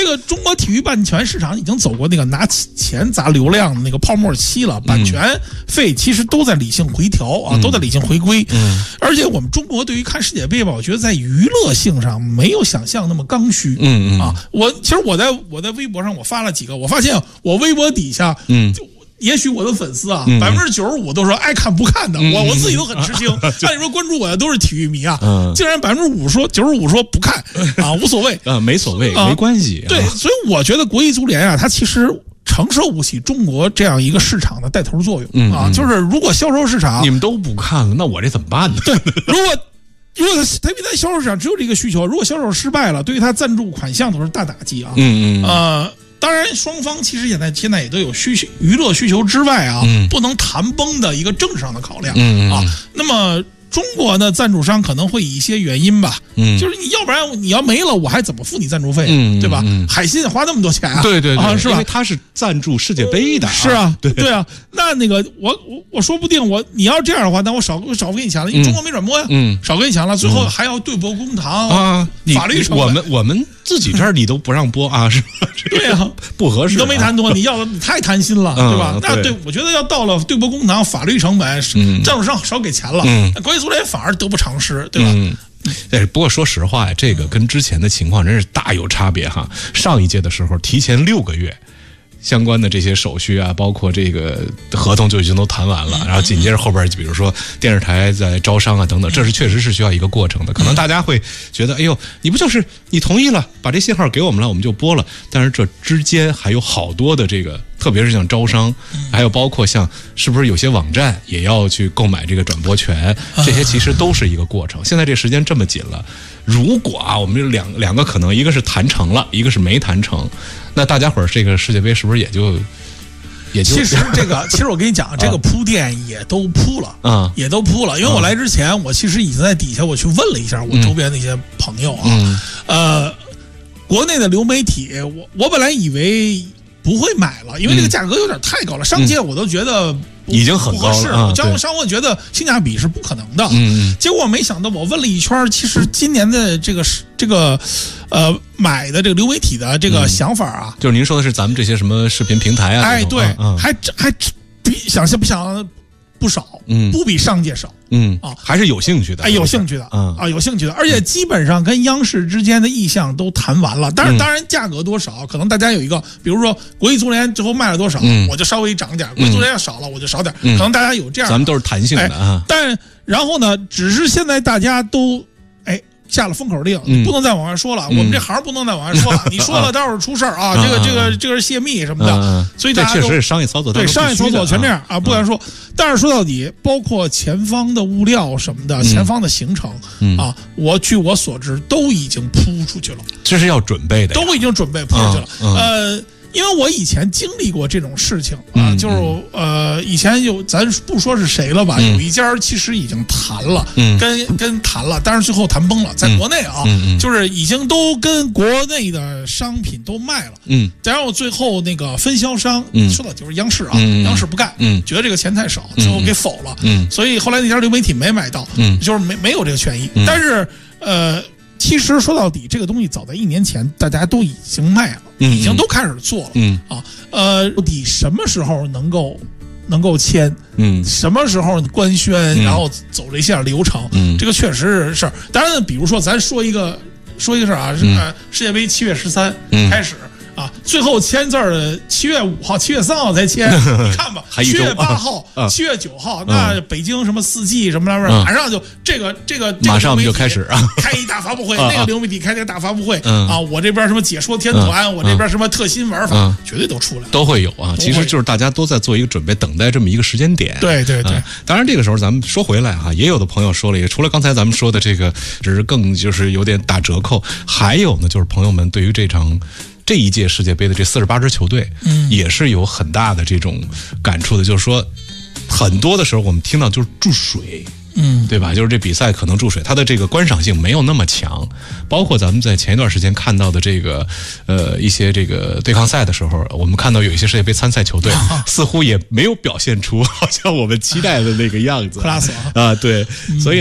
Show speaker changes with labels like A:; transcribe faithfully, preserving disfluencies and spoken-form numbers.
A: 这个中国体育版权市场已经走过那个拿钱砸流量的那个泡沫期了，版权费其实都在理性回调啊，都在理性回归。嗯，而且我们中国对于看世界杯吧，我觉得在娱乐性上没有想象那么刚需。嗯啊，我其实我在我在微博上我发了几个，我发现我微博底下，嗯，就也许我的粉丝啊，百分之九十五都说爱看不看的，嗯、我我自己都很吃惊。按理说关注我的都是体育迷啊，嗯、竟然百分之五说九十五说不看啊，无所谓
B: 啊，没所谓，啊、没关系、啊。
A: 对，所以我觉得国际足联啊，它其实承受不起中国这样一个市场的带头作用、嗯、啊。就是如果销售市场
B: 你们都不看了，那我这怎么办呢？
A: 对，如果如果他因为在销售市场只有这个需求，如果销售失败了，对于他赞助款项都是大打击啊。嗯嗯呃。当然，双方其实现在现在也都有需求，娱乐需求之外啊，嗯、不能谈崩的一个政治上的考量、嗯、啊。那么中国的赞助商可能会以一些原因吧，嗯，就是你要不然你要没了，我还怎么付你赞助费、啊嗯，对吧？嗯、海信花那么多钱啊，
B: 对对对，
A: 啊、是吧？
B: 因为他是赞助世界杯的、啊，
A: 是啊，
B: 对
A: 对啊。那那个我我我说不定我你要这样的话，那我少少给你钱了，因为中国没转播呀，嗯，少给你钱了，最后还要对簿公堂啊，法律成本，
B: 我们我们自己这儿你都不让播啊，是吧？
A: 对呀、啊，
B: 不合适、啊，
A: 你都没谈多，你要你太贪心了，对吧？嗯、那对，我觉得要到了对簿公堂，法律成本，嗯、赞助商少给钱了，嗯，国际足联反而得不偿失，对吧？嗯
B: 哎，不过说实话呀，这个跟之前的情况真是大有差别哈。上一届的时候，提前六个月，相关的这些手续啊，包括这个合同就已经都谈完了，然后紧接着后边，比如说电视台在招商啊等等，这是确实是需要一个过程的。可能大家会觉得，哎呦，你不就是你同意了，把这信号给我们了，我们就播了。但是这之间还有好多的这个。特别是像招商，还有包括像是不是有些网站也要去购买这个转播权，这些其实都是一个过程。现在这时间这么紧了，如果啊，我们有两两个可能，一个是谈成了，一个是没谈成，那大家伙儿这个世界杯是不是也就也就？
A: 其实这个，其实我跟你讲，这个铺垫也都铺了，啊，也都铺了。因为我来之前，我其实已经在底下我去问了一下我周边那些朋友啊，嗯、呃，国内的流媒体，我我本来以为。不会买了，因为这个价格有点太高了。嗯、上届我都觉得
B: 已经很高了，
A: 啊、上上我觉得性价比是不可能的。嗯，结果没想到我问了一圈，其实今年的这个这个呃买的这个流媒体的这个想法啊，
B: 嗯、就是您说的是咱们这些什么视频平台啊？
A: 哎，对，嗯、还还比想象不想不少，嗯，不比上届少。
B: 嗯啊，还是有兴趣的，
A: 哎，有兴趣的，嗯啊，有兴趣的，而且基本上跟央视之间的意向都谈完了。但是，当然价格多少，可能大家有一个，比如说国际足联最后卖了多少，嗯、我就稍微涨点；国际足联要少了，我就少点。嗯、可能大家有这样，
B: 咱们都是弹性的啊。
A: 哎、但然后呢，只是现在大家都哎下了封口令，嗯、不能再往外说了。嗯、我们这行不能再往外说了，你说了，待会儿出事儿啊！这个这个这个是泄密什么的，
B: 嗯、
A: 所以大家
B: 这确实是商业操作，
A: 对商业操作全这样啊，不敢说。但是说到底，包括前方的物料什么的，嗯、前方的行程、嗯、啊，我据我所知都已经铺出去了，
B: 这是要准备的，
A: 都已经准备铺出去了。嗯嗯、呃，因为我以前经历过这种事情啊，嗯、就是呃，以前有咱不说是谁了吧，嗯、有一家其实已经谈了，嗯、跟跟谈了，但是最后谈崩了，在国内啊，嗯、就是已经都跟国内的商品都卖了，嗯，然后最后那个分销商，嗯、说到就是央视啊，嗯、央视不干，嗯、觉得这个钱太少，最后给否了，嗯、所以后来那家流媒体没买到，嗯、就是没没有这个权益，嗯、但是呃。其实说到底，这个东西早在一年前大家都已经卖了，嗯、已经都开始做了。嗯啊，呃，到底什么时候能够能够签？嗯，什么时候官宣，嗯、然后走这些流程？嗯，这个确实是事儿。当然，比如说咱说一个说一个事儿啊，是、嗯、呃，世界杯七月十三开始。啊，最后签字儿七月五号、七月三号才签，你看吧，七月八号、七月九号，那北京什么四季什么来着，马上就这个这个
B: 马上我们就开始啊，
A: 开一大发布会，那个流媒体开那个大发布会啊，我这边什么解说天团，我这边什么特新玩法，绝对都出来，
B: 都会有啊。其实就是大家都在做一个准备，等待这么一个时间点。
A: 对对对，
B: 当然这个时候咱们说回来哈，也有的朋友说了一个，除了刚才咱们说的这个，只是更就是有点打折扣，还有呢就是朋友们对于这场。这一届世界杯的这四十八支球队，嗯，也是有很大的这种感触的，就是说，很多的时候我们听到就是注水，嗯，对吧？就是这比赛可能注水，它的这个观赏性没有那么强。包括咱们在前一段时间看到的这个，呃，一些这个对抗赛的时候，我们看到有一些世界杯参赛球队，啊、似乎也没有表现出好像我们期待的那个样子。
A: 克拉斯
B: 啊，对，所以。